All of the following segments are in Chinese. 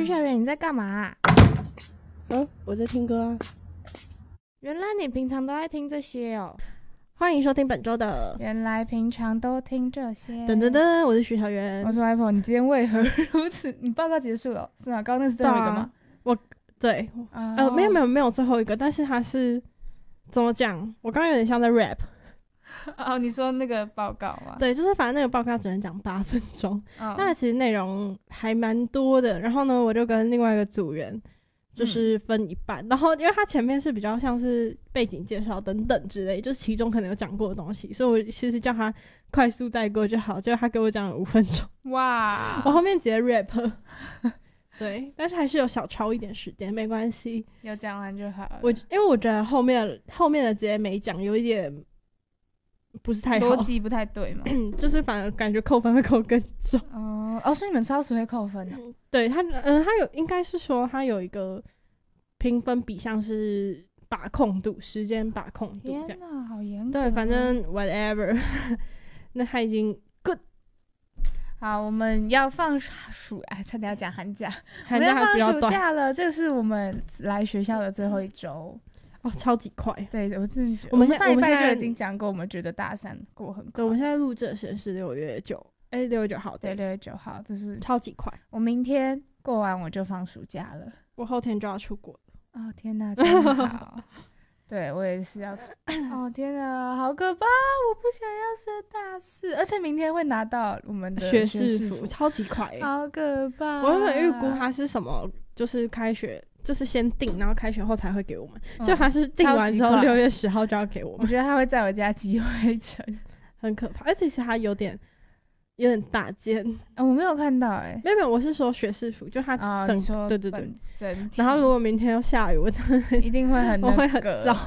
小圆，你在干嘛啊？ 我在听歌啊。 原来你平常都在听这些哦。 欢迎收听本周的原来平常都听这些。 噔噔噔，我是徐小圆， 我是 Apple。你今天为何如此？你报告结束了是吗？刚刚那是最后一个吗？ 对，没有最后一个，但是它是怎么讲？我刚刚有点像在 rap。 哦，你说那个报告吗？ 对，就是反正那个报告只能讲8分钟，那其实内容还蛮多的。然后呢，我就跟另外一个组员就是分一半，然后因为他前面是比较像是背景介绍等等之类，就是其中可能有讲过的东西，所以我其实叫他快速带过就好，结果他给我讲了5分钟。 哇！ 我后面直接 rap。对，但是还是有小超一点时间，没关系， 有讲完就好了。 因为我觉得后面的直接没讲，有一点不是太好， 逻辑不太对嘛。 就是反而感觉扣分会扣更重。 所以你们超时会扣分的。 对他有应该是说他有一个评分比像是把控度，时间把控度这样。 天哪，好严格。 对，反正 whatever。那他已经 good。 好，我们要放暑，差点要讲寒假， 寒假还比较短， 我们要放暑假了。这是我们来学校的最后一周。 超级快。 对，我真的觉得我们上一拜就已经讲过，我们觉得大3过很快。 对，我们现在录制的时间是6月9号。 对，6月9号，就是超级快。 我明天过完我就放暑假了， 我后天就要出国了。 哦天哪，真好。对，我也是要出。哦天哪，好可怕！我不想要升大4，而且明天会拿到我们的学士服，超级快。 好可怕！ 我原本预估它是什么，就是开学就是先订，然后开学后才会给我们，就它是订完之后6月10号就要给我们。 我觉得它会在我家集会成， 很可怕。而且其实它有点大件。 我没有看到没有，我是说学士服，就它对， 整体。 然后如果明天要下雨，我真的一定会很我会很燥。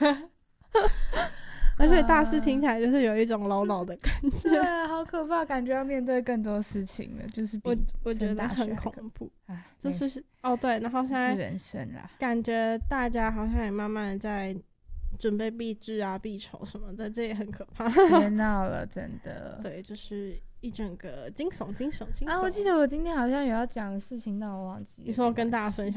而且大4听起来就是有一种老老的感觉。 对，好可怕，感觉要面对更多事情了，就是我觉得很恐怖。这是对，然后现在是人生啦， 感觉大家好像也慢慢的在准备毕制啊、毕筹什么的，这也很可怕。 别闹了，真的。 对，就是一整个惊悚。 我记得我今天好像有要讲的事情，但我忘记了。 你说跟大家分享。